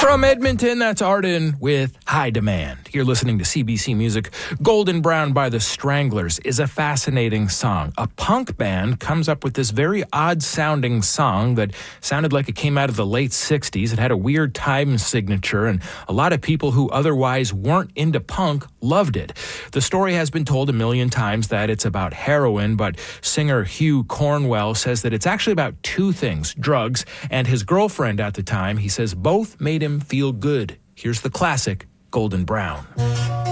From Edmonton, that's Arden with High Demand. You're listening to CBC Music. Golden Brown by the Stranglers is a fascinating song. A punk band comes up with this very odd-sounding song that sounded like it came out of the late 60s. It had a weird time signature, and a lot of people who otherwise weren't into punk loved it. The story has been told a million times that it's about heroin, but singer Hugh Cornwell says that it's actually about two things, drugs and his girlfriend at the time. He says both made him feel good. Here's the classic Golden Brown.